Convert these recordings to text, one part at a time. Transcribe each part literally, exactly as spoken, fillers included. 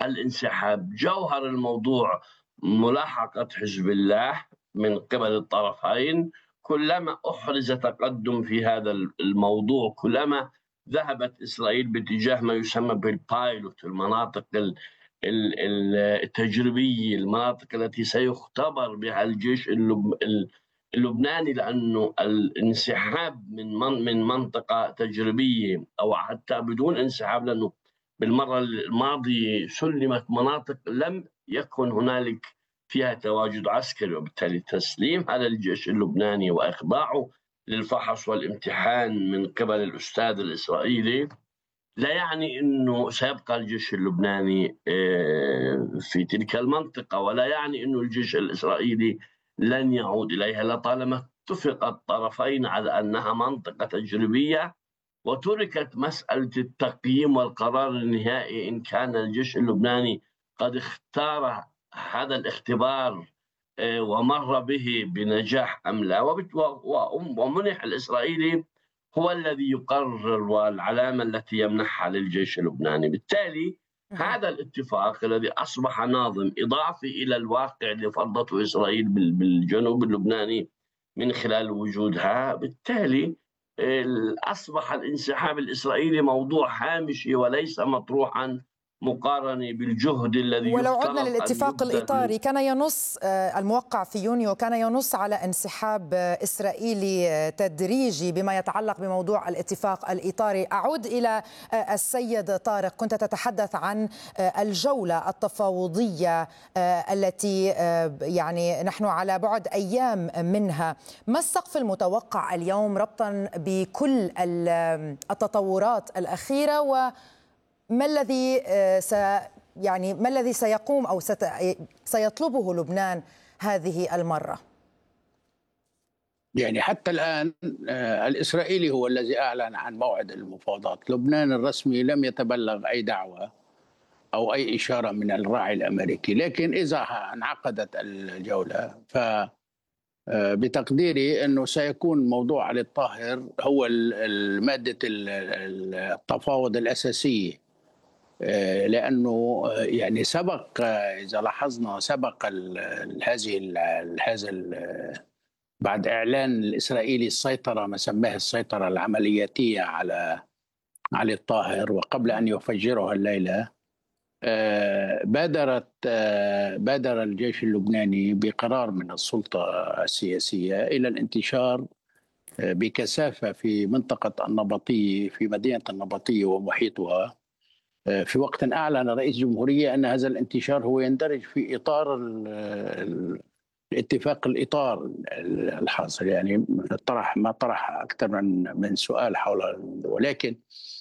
الانسحاب. جوهر الموضوع ملاحقة حزب الله من قبل الطرفين. كلما أحرز تقدم في هذا الموضوع، كلما ذهبت إسرائيل باتجاه ما يسمى بالبايلوت، المناطق التجريبية، المناطق التي سيختبر بها الجيش اللبناني، لأنه الانسحاب من من منطقة تجريبية أو حتى بدون انسحاب، لأنه بالمرة الماضية سلمت مناطق لم يكن هنالك فيها تواجد عسكري، وبالتالي تسليم هذا الجيش اللبناني وإخضاعه للفحص والامتحان من قبل الأستاذ الإسرائيلي لا يعني أنه سيبقى الجيش اللبناني في تلك المنطقة، ولا يعني أنه الجيش الإسرائيلي لن يعود إليها لطالما اتفق الطرفين على أنها منطقة تجريبية، وتركت مسألة التقييم والقرار النهائي إن كان الجيش اللبناني قد اختار هذا الاختبار ومر به بنجاح أم لا، ومنح الإسرائيلي هو الذي يقرر والعلامة التي يمنحها للجيش اللبناني. بالتالي هذا الاتفاق الذي أصبح ناظم إضافي إلى الواقع اللي فرضته إسرائيل بالجنوب اللبناني من خلال وجودها، بالتالي أصبح الانسحاب الإسرائيلي موضوع هامشي وليس مطروحا مقارنة بالجهد الذي ولو عدنا للاتفاق الإطاري، كان ينص الموقع في يونيو كان ينص على انسحاب إسرائيلي تدريجي بما يتعلق بموضوع الاتفاق الإطاري. أعود إلى السيد طارق، كنت تتحدث عن الجولة التفاوضية التي يعني نحن على بعد أيام منها. ما السقف المتوقع اليوم ربطا بكل التطورات الأخيرة، وما الذي س يعني ما الذي سيقوم أو ست... سيطلبه لبنان هذه المرة؟ يعني حتى الآن الإسرائيلي هو الذي أعلن عن موعد المفاوضات. لبنان الرسمي لم يتبلغ أي دعوة أو أي إشارة من الراعي الأمريكي، لكن إذا انعقدت الجولة ف بتقديري أنه سيكون موضوع علي الطاهر هو مادة التفاوض الأساسية، لأنه يعني سبق، إذا لاحظنا سبق هذه هذا بعد إعلان الإسرائيلي السيطرة، ما سماه السيطرة العملياتية على علي الطاهر، وقبل أن يفجرها الليلة بادرت بادر الجيش اللبناني بقرار من السلطة السياسية إلى الانتشار بكثافة في منطقة النبطية، في مدينة النبطية ومحيطها، في وقت أعلن رئيس الجمهورية أن هذا الانتشار هو يندرج في إطار الاتفاق الإطار الحاصل. يعني طرح ما طرح أكثر من من سؤال حول، ولكن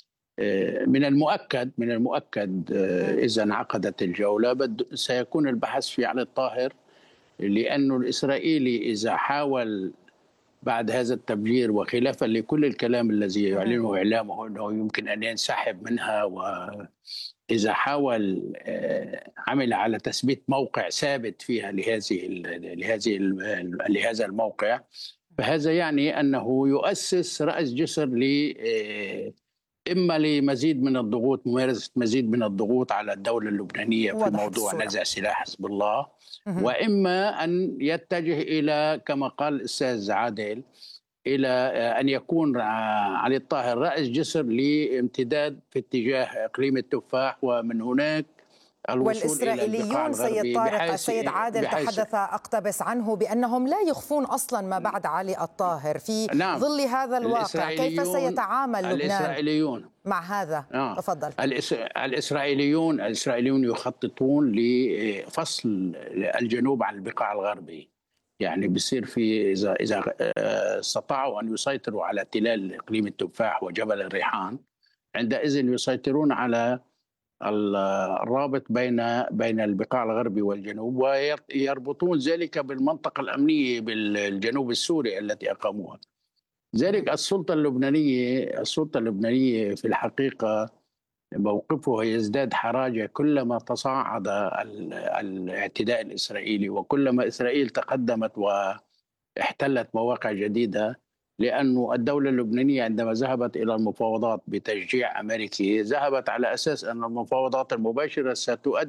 من المؤكد من المؤكد إذا انعقدت الجولة سيكون البحث في علي الطاهر، لأنه الإسرائيلي إذا حاول بعد هذا التفجير، وخلافا لكل الكلام الذي يعلنه إعلامه أنه يمكن أن ينسحب منها، وإذا حاول عمل على تثبيت موقع ثابت فيها لهذه لهذه لهذا الموقع، فهذا يعني أنه يؤسس رأس جسر ل إما لمزيد من الضغوط، ممارسة مزيد من الضغوط على الدولة اللبنانية في موضوع نزع سلاح حزب الله، وإما أن يتجه إلى كما قال الأستاذ عادل إلى أن يكون علي الطاهر رأس جسر لامتداد في اتجاه إقليم التفاح، ومن هناك والإسرائيليون سيد طارق، السيد عادل تحدث أقتبس عنه بأنهم لا يخفون أصلا ما بعد علي الطاهر في نعم. ظل هذا الواقع كيف سيتعامل لبنان الإسرائيليون مع هذا؟ نعم. تفضل. الإسرائيليون الإسرائيليون يخططون لفصل الجنوب عن البقاع الغربي، يعني بيصير في إذا إذا استطاعوا أن يسيطروا على تلال إقليم التفاح وجبل الريحان، عندئذ يسيطرون على الرابط بين بين البقاع الغربي والجنوب، ويربطون ذلك بالمنطقة الأمنية بالجنوب السوري التي أقاموها. ذلك السلطة اللبنانية السلطة اللبنانية في الحقيقة موقفها يزداد حراجة كلما تصاعد الاعتداء الإسرائيلي، وكلما إسرائيل تقدمت واحتلت مواقع جديدة، لأن الدولة اللبنانية عندما ذهبت إلى المفاوضات بتشجيع أمريكي ذهبت على أساس أن المفاوضات المباشرة ستؤدي